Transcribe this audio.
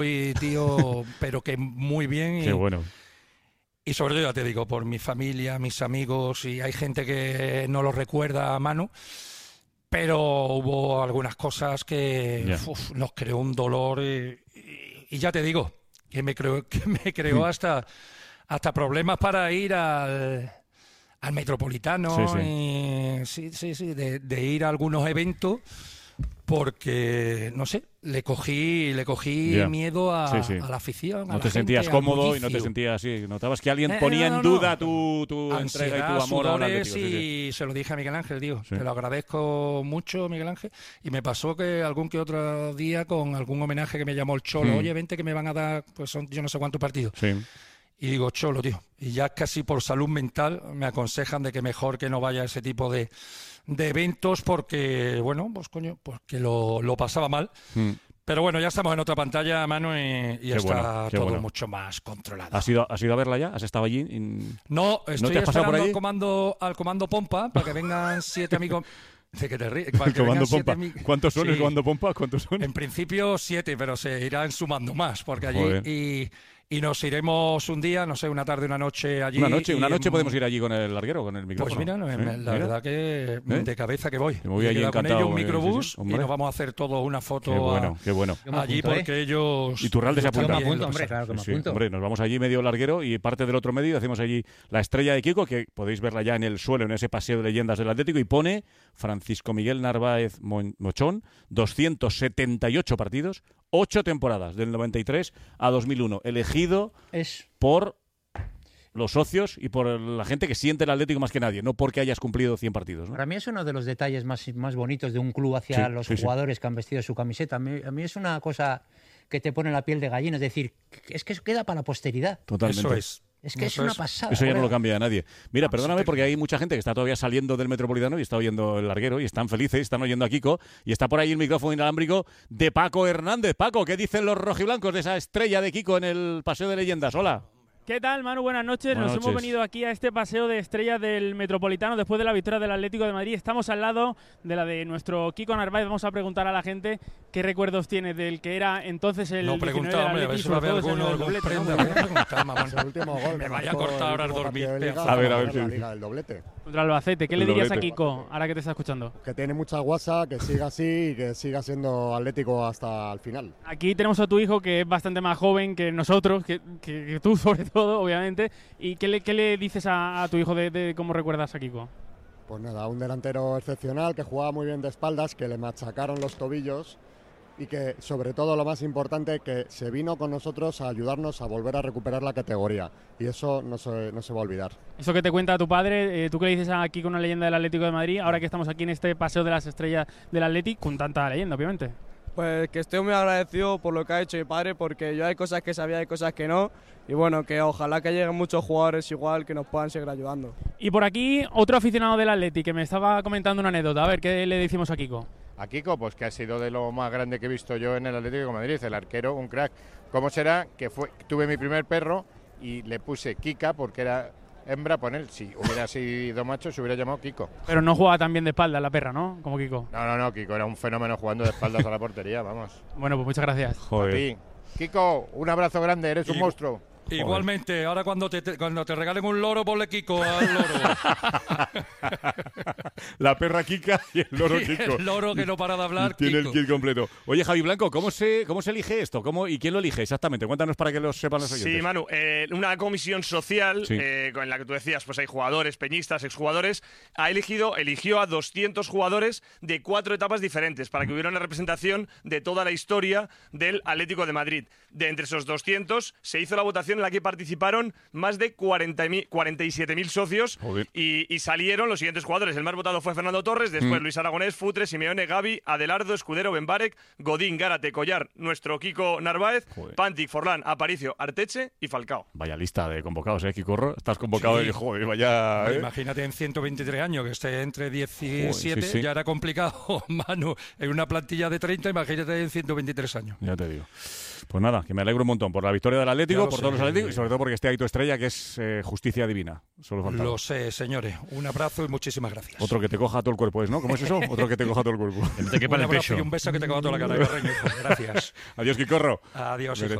Y tío, pero que muy bien. Qué bueno. Y sobre todo, ya te digo, por mi familia, mis amigos, y hay gente que no lo recuerda a Manu, pero hubo algunas cosas que nos creó un dolor y ya te digo, que me creó hasta problemas para ir al Metropolitano, de ir a algunos eventos. Porque, no sé, le cogí miedo a la afición. No te sentías cómodo y no te sentías así. Notabas que alguien ponía en duda tu entrega y tu amor al Atlético. Y se lo dije a Miguel Ángel, tío. Te lo agradezco mucho, Miguel Ángel. Y me pasó que algún que otro día con algún homenaje que me llamó el Cholo, oye, vente que me van a dar, pues son yo no sé cuántos partidos. Sí. Y digo, Cholo, tío. Y ya casi por salud mental me aconsejan de que mejor que no vaya a ese tipo de eventos porque, bueno, pues coño, porque lo pasaba mal. Pero bueno, ya estamos en otra pantalla, Manu, y está todo mucho más controlado. ¿Has ido a verla ya? ¿Has estado allí? No, estoy esperando al comando Pompa para que vengan 7 amigos. ¿De qué te ríes? ¿El comando Pompa? ¿Cuántos son el comando Pompa? ¿Cuántos son? En principio 7, pero se irán sumando más, porque allí... Y nos iremos un día, no sé, una tarde, una noche allí. Una noche podemos ir allí con el larguero, con el micrófono. Pues mira, la verdad que de cabeza que voy. Me voy allí encantado. Con ellos un microbús y nos vamos a hacer todos una foto qué bueno. allí porque ellos... Y Turralde se apunta. Yo me apunto, hombre, claro que me apunto. Hombre, nos vamos allí medio larguero y parte del otro medio hacemos allí la estrella de Kiko, que podéis verla ya en el suelo, en ese paseo de leyendas del Atlético, y pone Francisco Miguel Narváez Mochón, 278 partidos, 8 temporadas, del 93 a 2001, elegido por los socios y por la gente que siente el Atlético más que nadie, no porque hayas cumplido 100 partidos, ¿no? Para mí es uno de los detalles más bonitos de un club hacia los jugadores que han vestido su camiseta. A mí es una cosa que te pone la piel de gallina, es decir, es que eso queda para la posteridad. Totalmente. Eso es. Es que es una pasada. Eso ya no lo cambia a nadie. Mira, perdóname porque hay mucha gente que está todavía saliendo del Metropolitano y está oyendo el larguero y están felices, están oyendo a Kiko y está por ahí el micrófono inalámbrico de Paco Hernández. Paco, ¿qué dicen los rojiblancos de esa estrella de Kiko en el Paseo de Leyendas? Hola. ¿Qué tal, Manu? Buenas noches. Nos hemos venido aquí a este paseo de estrellas del Metropolitano después de la victoria del Atlético de Madrid. Estamos al lado de la de nuestro Kiko Narváez. Vamos a preguntar a la gente qué recuerdos tiene del que era entonces el 19 del Atlético. A ver si va a haber alguno me vaya a cortar ahora el dormir. A ver. El doblete. Contra el Albacete. ¿Qué le dirías a Kiko ahora que te está escuchando? Que tiene mucha guasa, que siga así y que siga siendo Atlético hasta el final. Aquí tenemos a tu hijo que es bastante más joven que nosotros, que tú sobre todo, obviamente. ¿Y qué le dices a tu hijo de cómo recuerdas a Kiko? Pues nada, un delantero excepcional que jugaba muy bien de espaldas, que le machacaron los tobillos y que, sobre todo, lo más importante, que se vino con nosotros a ayudarnos a volver a recuperar la categoría. Y eso no se va a olvidar. Eso que te cuenta tu padre, ¿tú qué le dices a Kiko, una leyenda del Atlético de Madrid, ahora que estamos aquí en este Paseo de las Estrellas del Atlético, con tanta leyenda, obviamente? Pues que estoy muy agradecido por lo que ha hecho mi padre, porque yo hay cosas que sabía y cosas que no, y bueno, que ojalá que lleguen muchos jugadores igual que nos puedan seguir ayudando. Y por aquí, otro aficionado del Atleti que me estaba comentando una anécdota, a ver, ¿qué le decimos a Kiko? A Kiko, pues que ha sido de lo más grande que he visto yo en el Atlético de Madrid, el arquero, un crack. ¿Cómo será que tuve mi primer perro y le puse Kika porque era hembra? Poner, si hubiera sido macho se hubiera llamado Kiko. Pero no jugaba tan bien de espalda la perra, ¿no? Como Kiko. No, Kiko era un fenómeno jugando de espaldas a la portería, vamos. Bueno, pues muchas gracias. Joder. A ti. Kiko, un abrazo grande, eres un monstruo. Igualmente, ahora cuando te regalen un loro, ponle Kiko al loro. La perra Kika y el loro Kiko. El loro que no para de hablar, tiene Kiko. el kit completo. Oye, Javi Blanco, ¿cómo se elige esto? ¿Y quién lo elige exactamente? Cuéntanos para que lo sepan los oyentes. Sí, Manu, una comisión social en la que tú decías, pues hay jugadores, peñistas, exjugadores, eligió a 200 jugadores de 4 etapas diferentes para que hubiera una representación de toda la historia del Atlético de Madrid. De entre esos 200 se hizo la votación en la que participaron más de 47.000 socios y salieron los siguientes jugadores. El más votado fue Fernando Torres, después Luis Aragonés, Futre, Simeone, Gavi, Adelardo, Escudero, Benbarek, Godín, Gárate, Collar, nuestro Kiko Narváez, Pantic, Forlán, Aparicio, Arteche y Falcao. Vaya lista de convocados, Kikorro. Estás convocado y joder, vaya... Imagínate en 123 años, que esté entre 17, ya era complicado, Manu, en una plantilla de 30, imagínate en 123 años. Ya te digo. Pues nada, que me alegro un montón por la victoria del Atlético, por todos los Atlético y sobre todo porque esté ahí tu estrella, que es justicia divina. Solo faltaba. Lo sé, señores. Un abrazo y muchísimas gracias. Otro que te coja todo el cuerpo, ¿no? ¿Cómo es eso? Otro que te coja todo el cuerpo. Un abrazo y un beso que te coja toda la cara, Carreño. Gracias. Adiós, Quicorro. Adiós, hijo.